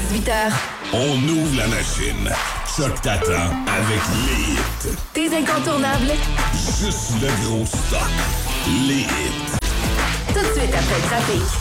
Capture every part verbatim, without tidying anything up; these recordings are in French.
dix-huit heures. On ouvre la machine. Choc t'attend avec les hits. Tes incontournables. Juste le gros stock. Les hits. Tout de suite après le trafic.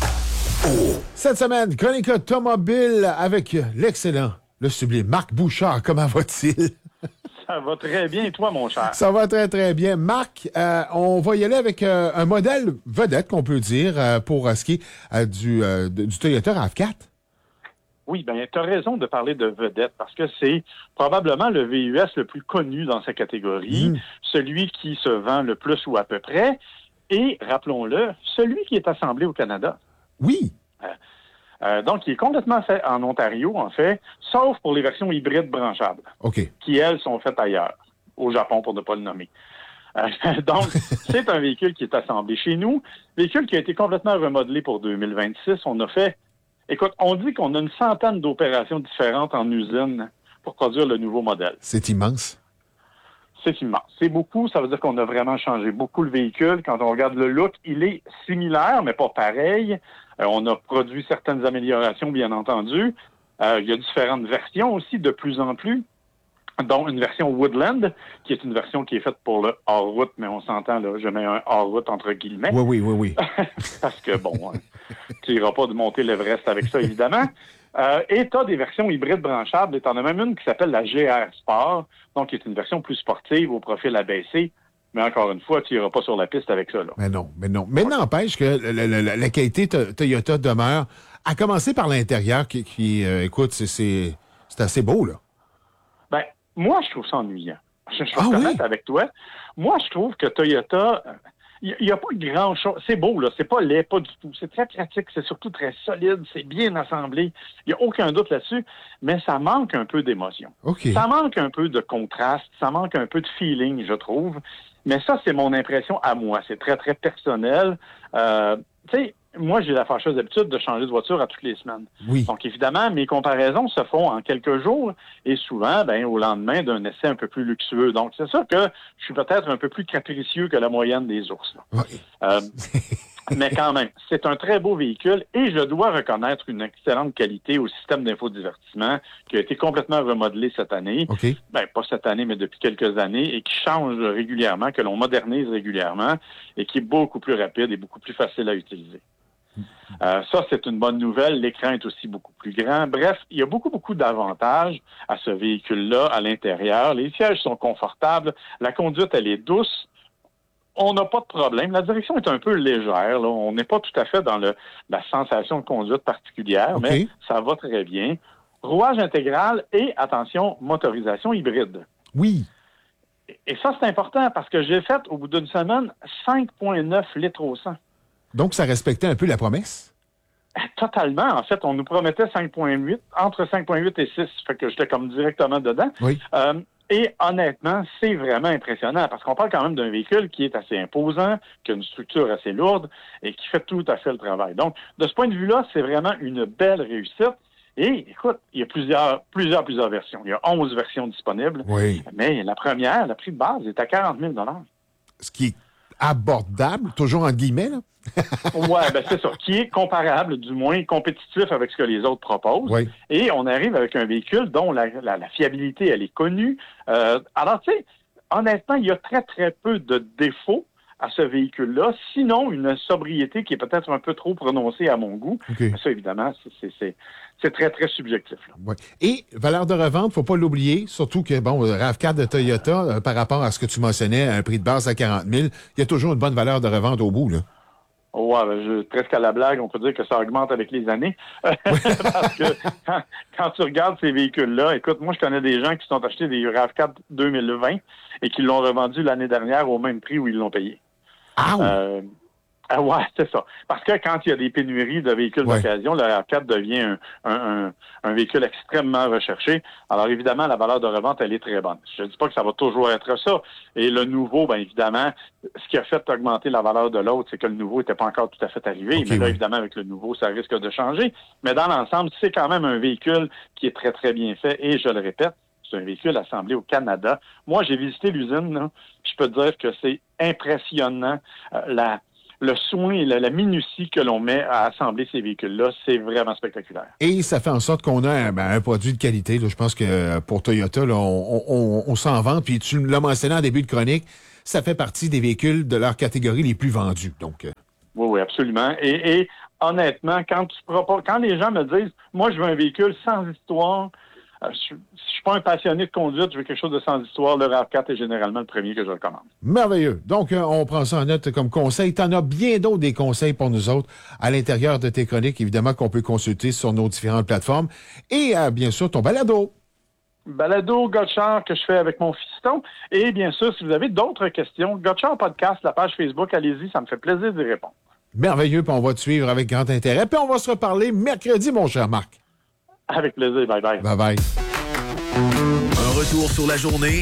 Oh. Cette semaine, chronique automobile avec l'excellent, le sublime Marc Bouchard. Comment va-t-il? Ça va très bien, et toi, mon cher? Ça va très, très bien. Marc, euh, on va y aller avec euh, un modèle vedette, qu'on peut dire, euh, pour euh, ce qui est euh, du, euh, du Toyota RAV quatre. Oui, bien, tu as raison de parler de vedette parce que c'est probablement le V U S le plus connu dans sa catégorie, mmh. celui qui se vend le plus ou à peu près, et, rappelons-le, celui qui est assemblé au Canada. Oui. Euh, euh, donc, il est complètement fait en Ontario, en fait, sauf pour les versions hybrides branchables, OK. qui, elles, sont faites ailleurs, au Japon, pour ne pas le nommer. Euh, donc, c'est un véhicule qui est assemblé chez nous, véhicule qui a été complètement remodelé pour deux mille vingt-six. On a fait, écoute, on dit qu'on a une centaine d'opérations différentes en usine pour produire le nouveau modèle. C'est immense. C'est immense. C'est beaucoup. Ça veut dire qu'on a vraiment changé beaucoup le véhicule. Quand on regarde le look, il est similaire, mais pas pareil. Euh, on a produit certaines améliorations, bien entendu. Euh, il y a différentes versions aussi, de plus en plus, dont une version Woodland, qui est une version qui est faite pour le hors-route, mais on s'entend, là, je mets un hors-route entre guillemets. Oui, oui, oui, oui. Parce que, bon, hein, tu n'iras pas de monter l'Everest avec ça, évidemment. Euh, et tu as des versions hybrides branchables, et tu en as même une qui s'appelle la G R Sport, donc qui est une version plus sportive, au profil abaissé. Mais encore une fois, tu n'iras pas sur la piste avec ça. Là. Mais non, mais non. Mais n'empêche que la, la, la, la qualité to- Toyota demeure, à commencer par l'intérieur, qui, qui euh, écoute, c'est, c'est, c'est assez beau, là. Ben, moi, je trouve ça ennuyant. Je, je vais ah, te oui? mettre avec toi. Moi, je trouve que Toyota... Il n'y a pas grand-chose. C'est beau, là. C'est pas laid, pas du tout. C'est très pratique. C'est surtout très solide. C'est bien assemblé. Il n'y a aucun doute là-dessus. Mais ça manque un peu d'émotion. Okay. Ça manque un peu de contraste. Ça manque un peu de feeling, je trouve. Mais ça, c'est mon impression à moi. C'est très, très personnel. Euh, tu sais, moi, j'ai la fâcheuse habitude de changer de voiture à toutes les semaines. Oui. Donc, évidemment, mes comparaisons se font en quelques jours et souvent, ben, au lendemain d'un essai un peu plus luxueux. Donc, c'est ça que je suis peut-être un peu plus capricieux que la moyenne des ours. Là. Oui. Euh, mais quand même, c'est un très beau véhicule et je dois reconnaître une excellente qualité au système d'infodivertissement qui a été complètement remodelé cette année. Okay. Ben, pas cette année, mais depuis quelques années et qui change régulièrement, que l'on modernise régulièrement et qui est beaucoup plus rapide et beaucoup plus facile à utiliser. Euh, ça, c'est une bonne nouvelle. L'écran est aussi beaucoup plus grand. Bref, il y a beaucoup, beaucoup d'avantages à ce véhicule-là à l'intérieur. Les sièges sont confortables. La conduite, elle est douce. On n'a pas de problème. La direction est un peu légère. Là. On n'est pas tout à fait dans le, la sensation de conduite particulière, okay. mais ça va très bien. Rouage intégral et, attention, motorisation hybride. Oui. Et ça, c'est important parce que j'ai fait, au bout d'une semaine, cinq virgule neuf litres au cent. Donc, ça respectait un peu la promesse? Totalement. En fait, on nous promettait cinq virgule huit, entre cinq virgule huit et six. Fait que j'étais comme directement dedans. Oui. Euh, et honnêtement, c'est vraiment impressionnant parce qu'on parle quand même d'un véhicule qui est assez imposant, qui a une structure assez lourde et qui fait tout à fait le travail. Donc, de ce point de vue-là, c'est vraiment une belle réussite. Et écoute, il y a plusieurs, plusieurs, plusieurs versions. Il y a onze versions disponibles. Oui. Mais la première, le prix de base, est à quarante mille dollars. Ce qui est abordable, toujours entre guillemets, là. Oui, ben c'est ça, qui est comparable, du moins compétitif avec ce que les autres proposent. Oui. Et on arrive avec un véhicule dont la, la, la fiabilité, elle est connue. Euh, alors, tu sais, honnêtement, il y a très, très peu de défauts à ce véhicule-là, sinon une sobriété qui est peut-être un peu trop prononcée à mon goût. Okay. Ça, évidemment, c'est, c'est, c'est très, très subjectif. Là. Oui. Et valeur de revente, faut pas l'oublier, surtout que, bon, le RAV quatre de Toyota, euh, par rapport à ce que tu mentionnais, un prix de base à quarante mille, il y a toujours une bonne valeur de revente au bout, là. Ouais, ben, je, presque à la blague, on peut dire que ça augmente avec les années. Parce que quand, quand tu regardes ces véhicules-là, écoute, moi, je connais des gens qui sont achetés des RAV quatre deux mille vingt et qui l'ont revendu l'année dernière au même prix où ils l'ont payé. Ah oui. Euh, ah ouais, c'est ça. Parce que quand il y a des pénuries de véhicules ouais. d'occasion, le RAV quatre devient un, un, un, un véhicule extrêmement recherché. Alors évidemment, la valeur de revente, elle est très bonne. Je ne dis pas que ça va toujours être ça. Et le nouveau, bien évidemment, ce qui a fait augmenter la valeur de l'autre, c'est que le nouveau n'était pas encore tout à fait arrivé. Okay, mais là, oui. évidemment, avec le nouveau, ça risque de changer. Mais dans l'ensemble, c'est quand même un véhicule qui est très, très bien fait. Et je le répète, c'est un véhicule assemblé au Canada. Moi, j'ai visité l'usine, là. Je peux te dire que c'est impressionnant. Euh, la le soin et la, la minutie que l'on met à assembler ces véhicules-là, c'est vraiment spectaculaire. Et ça fait en sorte qu'on a un, ben, un produit de qualité. Là. Je pense que pour Toyota, là, on, on, on s'en vante. Puis tu l'as mentionné en début de chronique, ça fait partie des véhicules de leur catégorie les plus vendus. Donc, euh... Oui, oui, absolument. Et, et honnêtement, quand tu proposes, quand les gens me disent, moi, je veux un véhicule sans histoire, euh, je, je suis pas un passionné de conduite, je veux quelque chose de sans histoire, le RAV quatre est généralement le premier que je recommande. Merveilleux. Donc, euh, on prend ça en note comme conseil. Tu en as bien d'autres des conseils pour nous autres à l'intérieur de tes chroniques, évidemment, qu'on peut consulter sur nos différentes plateformes. Et, euh, bien sûr, ton balado. Balado Gotchard que je fais avec mon fiston. Et bien sûr, si vous avez d'autres questions, Gotchard Podcast, la page Facebook, allez-y, ça me fait plaisir d'y répondre. Merveilleux, puis on va te suivre avec grand intérêt. Puis on va se reparler mercredi, mon cher Marc. Avec plaisir. Bye-bye. Bye-bye. Un retour sur la journée